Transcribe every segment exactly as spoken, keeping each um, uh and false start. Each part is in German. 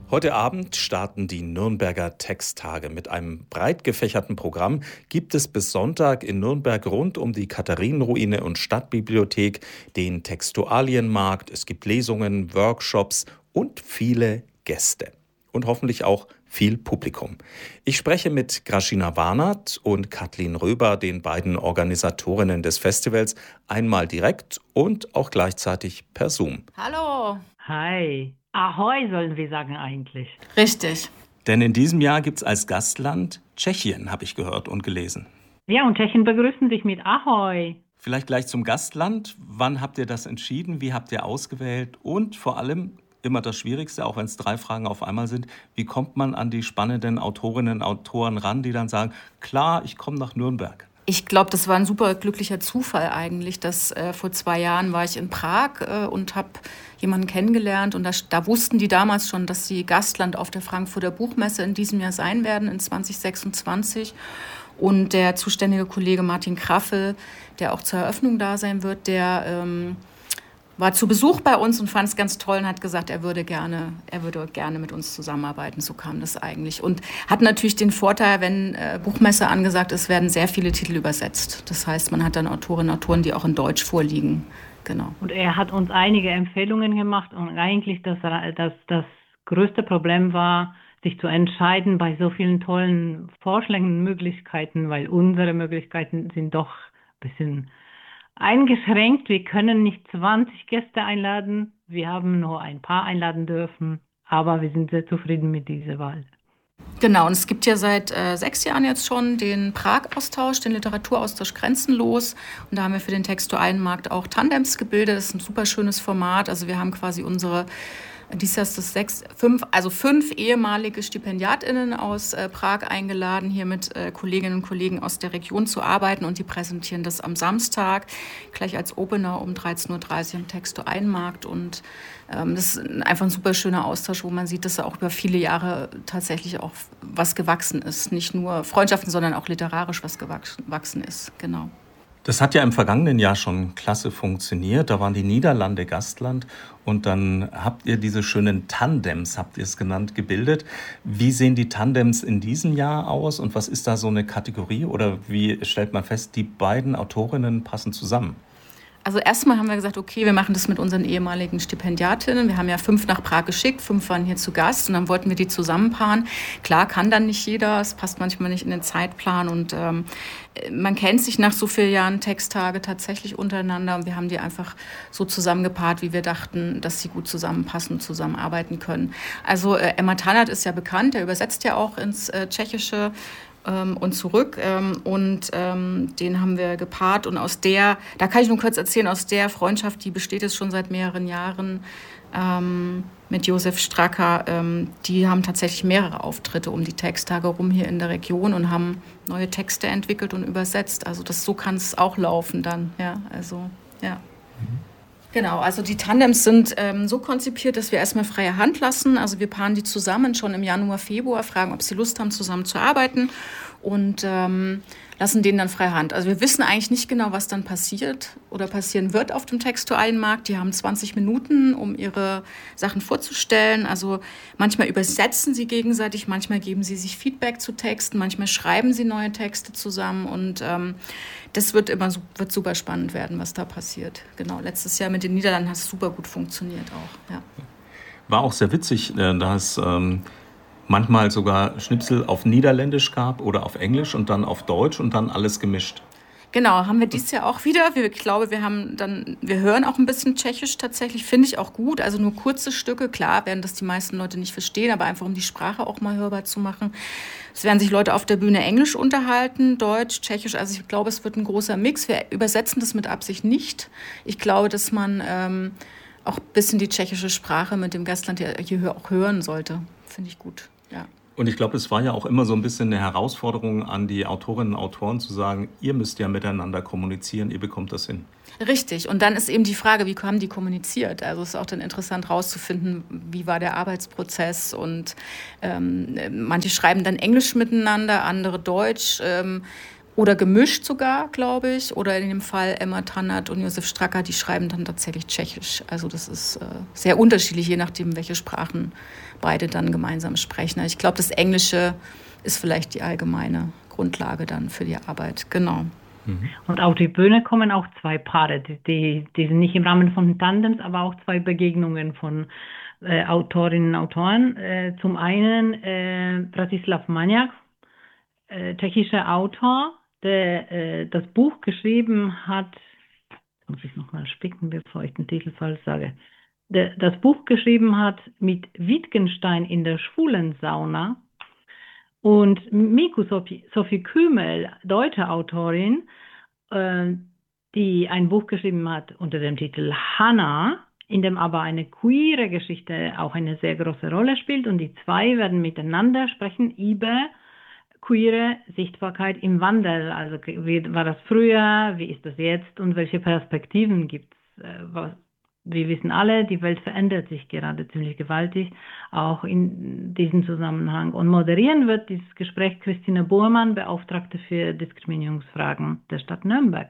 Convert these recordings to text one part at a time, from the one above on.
Heute Abend starten die Nürnberger Texttage. Mit einem breit gefächerten Programm gibt es bis Sonntag in Nürnberg rund um die Katharinenruine und Stadtbibliothek den Textualienmarkt. Es gibt Lesungen, Workshops und viele Gäste. Und hoffentlich auch viel Publikum. Ich spreche mit Grażyna Warnert und Kathleen Röber, den beiden Organisatorinnen des Festivals, einmal direkt und auch gleichzeitig per Zoom. Hallo. Hi. Ahoi sollen wir sagen eigentlich. Richtig. Denn in diesem Jahr gibt es als Gastland Tschechien, habe ich gehört und gelesen. Ja, und Tschechien begrüßen dich mit Ahoi. Vielleicht gleich zum Gastland. Wann habt ihr das entschieden? Wie habt ihr ausgewählt? Und vor allem immer das Schwierigste, auch wenn es drei Fragen auf einmal sind, wie kommt man an die spannenden Autorinnen und Autoren ran, die dann sagen, klar, ich komme nach Nürnberg? Ich glaube, das war ein super glücklicher Zufall eigentlich, dass äh, vor zwei Jahren war ich in Prag äh, und habe jemanden kennengelernt und da, da wussten die damals schon, dass sie Gastland auf der Frankfurter Buchmesse in diesem Jahr sein werden, in zwanzig sechsundzwanzig. Und der zuständige Kollege Martin Kraffel, der auch zur Eröffnung da sein wird, der ähm, war zu Besuch bei uns und fand es ganz toll und hat gesagt, er würde gerne, er würde gerne mit uns zusammenarbeiten. So kam das eigentlich. Und hat natürlich den Vorteil, wenn äh, Buchmesse angesagt ist, werden sehr viele Titel übersetzt. Das heißt, man hat dann Autorinnen und Autoren, die auch in Deutsch vorliegen. Genau. Und er hat uns einige Empfehlungen gemacht und eigentlich das, das, das größte Problem war, sich zu entscheiden bei so vielen tollen Vorschlägen und Möglichkeiten, weil unsere Möglichkeiten sind doch ein bisschen eingeschränkt. Wir können nicht zwanzig Gäste einladen. Wir haben nur ein paar einladen dürfen, aber wir sind sehr zufrieden mit dieser Wahl. Genau, und es gibt ja seit äh, sechs Jahren jetzt schon den Prag-Austausch, den Literaturaustausch Grenzenlos. Und da haben wir für den Textualienmarkt auch Tandems gebildet. Das ist ein super schönes Format. Also wir haben quasi unsere Dies ist das sechs, fünf, also fünf ehemalige StipendiatInnen aus äh, Prag eingeladen, hier mit äh, Kolleginnen und Kollegen aus der Region zu arbeiten. Und die präsentieren das am Samstag gleich als Opener um dreizehn Uhr dreißig am Textualienmarkt. Und ähm, das ist einfach ein super schöner Austausch, wo man sieht, dass da auch über viele Jahre tatsächlich auch was gewachsen ist. Nicht nur Freundschaften, sondern auch literarisch was gewachsen ist. Genau. Das hat ja im vergangenen Jahr schon klasse funktioniert. Da waren die Niederlande Gastland und dann habt ihr diese schönen Tandems, habt ihr es genannt, gebildet. Wie sehen die Tandems in diesem Jahr aus und was ist da so eine Kategorie oder wie stellt man fest, die beiden Autorinnen passen zusammen? Also erstmal haben wir gesagt, okay, wir machen das mit unseren ehemaligen Stipendiatinnen. Wir haben ja fünf nach Prag geschickt, fünf waren hier zu Gast und dann wollten wir die zusammenpaaren. Klar kann dann nicht jeder, es passt manchmal nicht in den Zeitplan und ähm, man kennt sich nach so vielen Jahren Texttage tatsächlich untereinander und wir haben die einfach so zusammengepaart, wie wir dachten, dass sie gut zusammenpassen und zusammenarbeiten können. Also äh, Emma Tannert ist ja bekannt, der übersetzt ja auch ins äh, Tschechische und zurück und ähm, den haben wir gepaart und aus der, da kann ich nur kurz erzählen, aus der Freundschaft, die besteht jetzt schon seit mehreren Jahren ähm, mit Josef Stracker, ähm, die haben tatsächlich mehrere Auftritte um die Texttage rum hier in der Region und haben neue Texte entwickelt und übersetzt, also das, so kann es auch laufen dann, ja, also, ja. Mhm. Genau, also die Tandems sind ähm, so konzipiert, dass wir erstmal freie Hand lassen. Also wir paaren die zusammen schon im Januar, Februar, fragen, ob sie Lust haben, zusammen zu arbeiten und ähm, lassen denen dann freie Hand. Also wir wissen eigentlich nicht genau, was dann passiert oder passieren wird auf dem Textualienmarkt. Die haben zwanzig Minuten, um ihre Sachen vorzustellen. Also manchmal übersetzen sie gegenseitig, manchmal geben sie sich Feedback zu Texten, manchmal schreiben sie neue Texte zusammen und ähm, das wird immer wird super spannend werden, was da passiert. Genau, letztes Jahr mit den Niederlanden hat es super gut funktioniert auch. Ja. War auch sehr witzig, dass ähm, manchmal sogar Schnipsel auf Niederländisch gab oder auf Englisch und dann auf Deutsch und dann alles gemischt. Genau, haben wir dieses Jahr auch wieder. Ich glaube, wir haben dann, wir hören auch ein bisschen Tschechisch tatsächlich, finde ich auch gut. Also nur kurze Stücke, klar werden das die meisten Leute nicht verstehen, aber einfach um die Sprache auch mal hörbar zu machen. Es werden sich Leute auf der Bühne Englisch unterhalten, Deutsch, Tschechisch. Also ich glaube, es wird ein großer Mix. Wir übersetzen das mit Absicht nicht. Ich glaube, dass man ähm, auch ein bisschen die tschechische Sprache mit dem Gastland hier auch hören sollte. Finde ich gut, ja. Und ich glaube, es war ja auch immer so ein bisschen eine Herausforderung an die Autorinnen und Autoren zu sagen, ihr müsst ja miteinander kommunizieren, ihr bekommt das hin. Richtig. Und dann ist eben die Frage, wie haben die kommuniziert? Also es ist auch dann interessant rauszufinden, wie war der Arbeitsprozess. Und ähm, manche schreiben dann Englisch miteinander, andere Deutsch. Ähm, Oder gemischt sogar, glaube ich. Oder in dem Fall Emma Tannert und Josef Stracker, die schreiben dann tatsächlich Tschechisch. Also das ist äh, sehr unterschiedlich, je nachdem, welche Sprachen beide dann gemeinsam sprechen. Ich glaube, das Englische ist vielleicht die allgemeine Grundlage dann für die Arbeit. Genau. Und auf die Bühne kommen auch zwei Paare, die, die, die sind nicht im Rahmen von Tandems, aber auch zwei Begegnungen von äh, Autorinnen und Autoren. Äh, zum einen äh, Bratislav Maniak, äh, tschechischer Autor, der äh, das Buch geschrieben hat, muss ich nochmal spicken, bevor ich den Titel falsch sage, der das Buch geschrieben hat mit Wittgenstein in der Schwulensauna. Und Miku Sophie, Sophie Kümel, deutsche Autorin, äh, die ein Buch geschrieben hat unter dem Titel Hannah, in dem aber eine queere Geschichte auch eine sehr große Rolle spielt. Und die zwei werden miteinander sprechen über queere Sichtbarkeit im Wandel. Also wie war das früher, wie ist das jetzt und welche Perspektiven gibt es? Äh, Wir wissen alle, die Welt verändert sich gerade ziemlich gewaltig, auch in diesem Zusammenhang. Und moderieren wird dieses Gespräch Christine Bohrmann, Beauftragte für Diskriminierungsfragen der Stadt Nürnberg.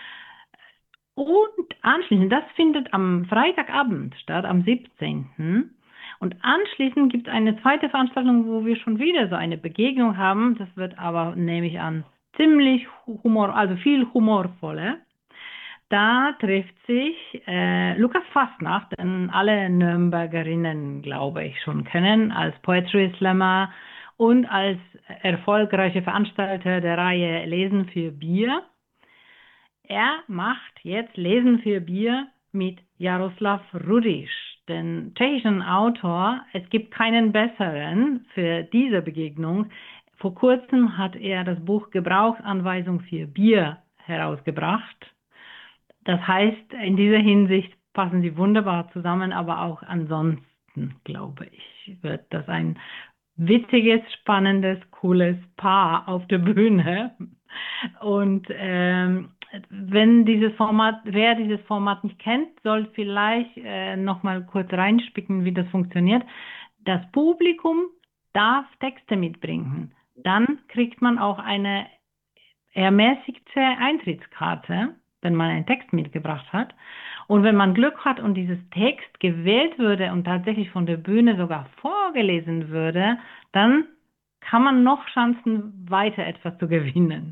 Und anschließend, das findet am Freitagabend statt, am siebzehnten Und anschließend gibt es eine zweite Veranstaltung, wo wir schon wieder so eine Begegnung haben. Das wird aber, nehme ich an, ziemlich humor, also viel humorvoller. Da trifft sich äh, Lukas Fastnacht, den alle Nürnbergerinnen, glaube ich, schon kennen, als Poetry Slammer und als erfolgreicher Veranstalter der Reihe Lesen für Bier. Er macht jetzt Lesen für Bier mit Jaroslav Rudisch, den tschechischen Autor. Es gibt keinen besseren für diese Begegnung. Vor kurzem hat er das Buch Gebrauchsanweisung für Bier herausgebracht. Das heißt, in dieser Hinsicht passen sie wunderbar zusammen, aber auch ansonsten, glaube ich, wird das ein witziges, spannendes, cooles Paar auf der Bühne. Und ähm, wenn dieses Format, wer dieses Format nicht kennt, soll vielleicht äh, nochmal kurz reinspicken, wie das funktioniert. Das Publikum darf Texte mitbringen. Dann kriegt man auch eine ermäßigte Eintrittskarte, wenn man einen Text mitgebracht hat. Und wenn man Glück hat und dieses Text gewählt würde und tatsächlich von der Bühne sogar vorgelesen würde, dann kann man noch Chancen, weiter etwas zu gewinnen.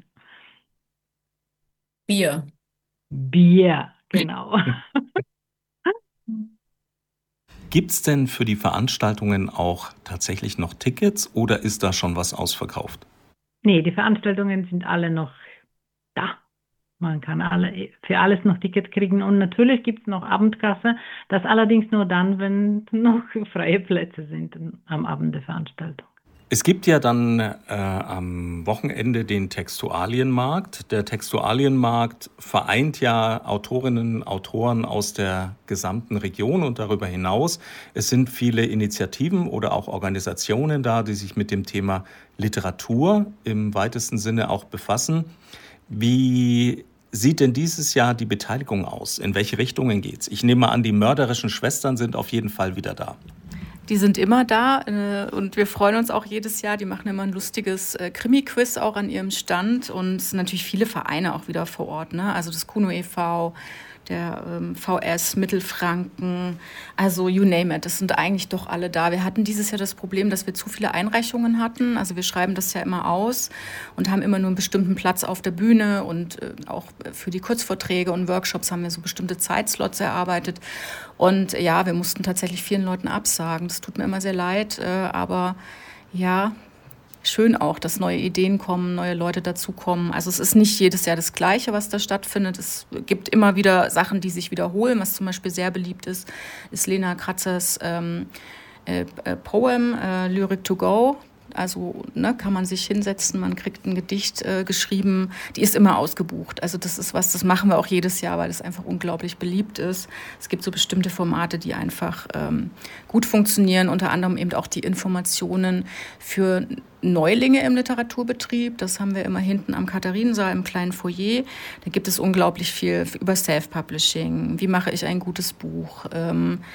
Bier. Bier, genau. Gibt es denn für die Veranstaltungen auch tatsächlich noch Tickets oder ist da schon was ausverkauft? Nee, die Veranstaltungen sind alle noch da. Man kann alle, für alles noch Tickets kriegen und natürlich gibt es noch Abendkasse, das allerdings nur dann, wenn noch freie Plätze sind am Abend der Veranstaltung. Es gibt ja dann äh, am Wochenende den Textualienmarkt. Der Textualienmarkt vereint ja Autorinnen und Autoren aus der gesamten Region und darüber hinaus. Es sind viele Initiativen oder auch Organisationen da, die sich mit dem Thema Literatur im weitesten Sinne auch befassen. Wie sieht denn dieses Jahr die Beteiligung aus? In welche Richtungen geht's? Ich nehme an, die mörderischen Schwestern sind auf jeden Fall wieder da. Die sind immer da äh, und wir freuen uns auch jedes Jahr. Die machen immer ein lustiges äh, Krimi-Quiz auch an ihrem Stand und es sind natürlich viele Vereine auch wieder vor Ort, ne? Also das Kuno e V, der ähm, V S, Mittelfranken, also you name it, das sind eigentlich doch alle da. Wir hatten dieses Jahr das Problem, dass wir zu viele Einreichungen hatten. Also wir schreiben das ja immer aus und haben immer nur einen bestimmten Platz auf der Bühne und äh, auch für die Kurzvorträge und Workshops haben wir so bestimmte Zeitslots erarbeitet. Und ja, wir mussten tatsächlich vielen Leuten absagen. Das tut mir immer sehr leid, äh, aber ja, schön auch, dass neue Ideen kommen, neue Leute dazukommen. Also es ist nicht jedes Jahr das Gleiche, was da stattfindet. Es gibt immer wieder Sachen, die sich wiederholen. Was zum Beispiel sehr beliebt ist, ist Lena Kratzers ähm, äh, Poem, äh, Lyric to Go. Also ne, kann man sich hinsetzen, man kriegt ein Gedicht äh, geschrieben. Die ist immer ausgebucht. Also das ist was, das machen wir auch jedes Jahr, weil das einfach unglaublich beliebt ist. Es gibt so bestimmte Formate, die einfach ähm, gut funktionieren. Unter anderem eben auch die Informationen für Neulinge im Literaturbetrieb. Das haben wir immer hinten am Katharinensaal im kleinen Foyer. Da gibt es unglaublich viel über Self-Publishing. Wie mache ich ein gutes Buch? Ähm,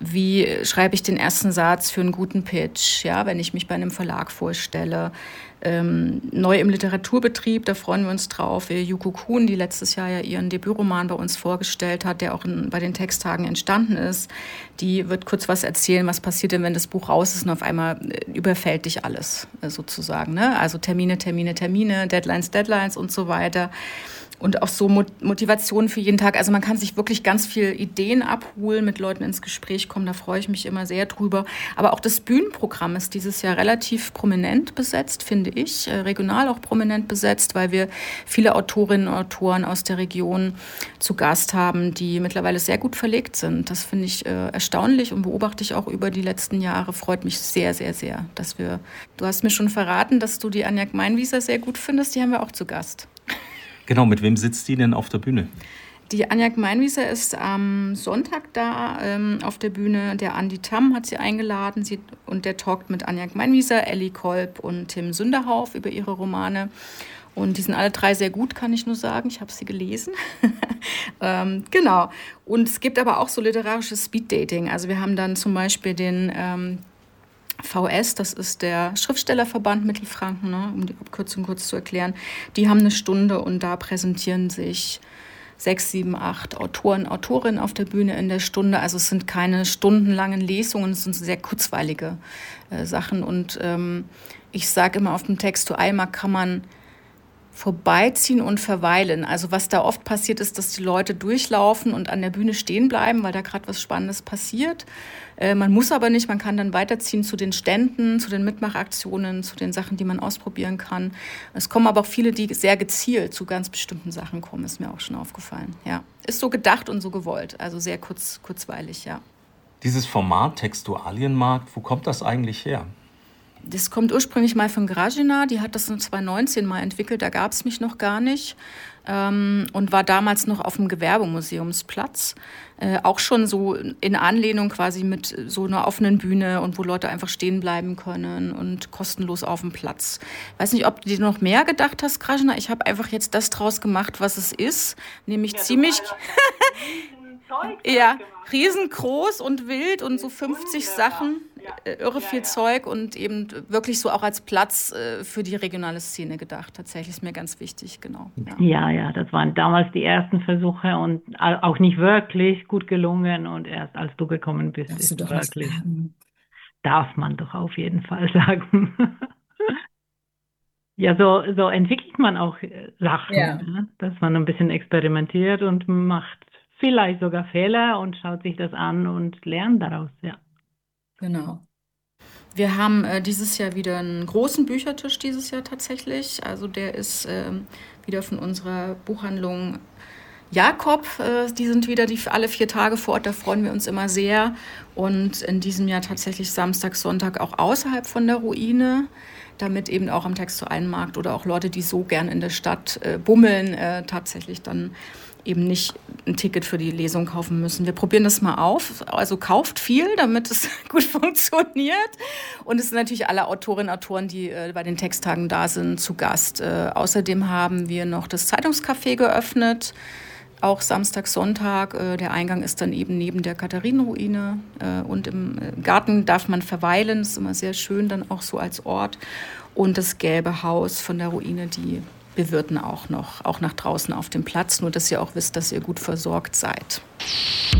wie schreibe ich den ersten Satz für einen guten Pitch, ja, wenn ich mich bei einem Verlag vorstelle. Ähm, neu im Literaturbetrieb, da freuen wir uns drauf. Yuko Kuhn, die letztes Jahr ja ihren Debütroman bei uns vorgestellt hat, der auch in, bei den Texttagen entstanden ist, die wird kurz was erzählen, was passiert denn, wenn das Buch raus ist und auf einmal überfällt dich alles sozusagen. Ne? Also Termine, Termine, Termine, Deadlines, Deadlines und so weiter. Und auch so Motivation für jeden Tag. Also man kann sich wirklich ganz viel Ideen abholen, mit Leuten ins Gespräch kommen. Da freue ich mich immer sehr drüber. Aber auch das Bühnenprogramm ist dieses Jahr relativ prominent besetzt, finde ich. Regional auch prominent besetzt, weil wir viele Autorinnen und Autoren aus der Region zu Gast haben, die mittlerweile sehr gut verlegt sind. Das finde ich äh, erstaunlich und beobachte ich auch über die letzten Jahre. Freut mich sehr, sehr, sehr, dass wir... Du hast mir schon verraten, dass du die Anja Gmeinwieser sehr gut findest. Die haben wir auch zu Gast. Genau, mit wem sitzt die denn auf der Bühne? Die Anja Gmeinwieser ist am Sonntag da ähm, auf der Bühne. Der Andi Tamm hat sie eingeladen sie, und der talkt mit Anja Gmeinwieser, Elli Kolb und Tim Sünderhauf über ihre Romane. Und die sind alle drei sehr gut, kann ich nur sagen. Ich habe sie gelesen. ähm, genau. Und es gibt aber auch so literarisches Speeddating. Also wir haben dann zum Beispiel den... Ähm, V S, das ist der Schriftstellerverband Mittelfranken, ne, um die Abkürzung kurz zu erklären. Die haben eine Stunde und da präsentieren sich sechs, sieben, acht Autoren, Autorinnen auf der Bühne in der Stunde. Also es sind keine stundenlangen Lesungen, es sind sehr kurzweilige äh, Sachen. Und ähm, ich sage immer, auf dem Textualmarkt kann man vorbeiziehen und verweilen. Also was da oft passiert ist, dass die Leute durchlaufen und an der Bühne stehen bleiben, weil da gerade was Spannendes passiert. Äh, man muss aber nicht, man kann dann weiterziehen zu den Ständen, zu den Mitmachaktionen, zu den Sachen, die man ausprobieren kann. Es kommen aber auch viele, die sehr gezielt zu ganz bestimmten Sachen kommen, ist mir auch schon aufgefallen. Ja. Ist so gedacht und so gewollt, also sehr kurz, kurzweilig, ja. Dieses Format Textualienmarkt, wo kommt das eigentlich her? Das kommt ursprünglich mal von Grajina, die hat das in zwanzig neunzehn mal entwickelt, da gab es mich noch gar nicht ähm, und war damals noch auf dem Gewerbemuseumsplatz, äh, auch schon so in Anlehnung quasi mit so einer offenen Bühne und wo Leute einfach stehen bleiben können und kostenlos auf dem Platz. Weiß nicht, ob du dir noch mehr gedacht hast, Grajina, ich habe einfach jetzt das draus gemacht, was es ist, nämlich ja, ziemlich... Ja, riesengroß und wild und so fünfzig Sachen, äh, irre viel Zeug und eben wirklich so auch als Platz äh, für die regionale Szene gedacht. Tatsächlich ist mir ganz wichtig, genau. Ja. ja, ja, das waren damals die ersten Versuche und auch nicht wirklich gut gelungen und erst als du gekommen bist, Darfst ist du doch wirklich, was sagen? Darf man doch auf jeden Fall sagen. Ja, so, so entwickelt man auch Sachen, Ja. ne? Dass man ein bisschen experimentiert und macht vielleicht sogar Fehler und schaut sich das an und lernt daraus, ja. Genau. Wir haben äh, dieses Jahr wieder einen großen Büchertisch dieses Jahr tatsächlich. Also der ist ähm, wieder von unserer Buchhandlung Jakob. Äh, die sind wieder die alle vier Tage vor Ort, da freuen wir uns immer sehr. Und in diesem Jahr tatsächlich Samstag, Sonntag auch außerhalb von der Ruine, damit eben auch am Textualmarkt oder auch Leute, die so gern in der Stadt äh, bummeln, äh, tatsächlich dann eben nicht ein Ticket für die Lesung kaufen müssen. Wir probieren das mal auf. Also kauft viel, damit es gut funktioniert. Und es sind natürlich alle Autorinnen und Autoren, die äh, bei den Texttagen da sind, zu Gast. Äh, außerdem haben wir noch das Zeitungscafé geöffnet. Auch Samstag, Sonntag. Äh, der Eingang ist dann eben neben der Katharinenruine. Äh, und im Garten darf man verweilen. Das ist immer sehr schön, dann auch so als Ort. Und das gelbe Haus von der Ruine, die bewirten auch noch, auch nach draußen auf dem Platz. Nur, dass ihr auch wisst, dass ihr gut versorgt seid.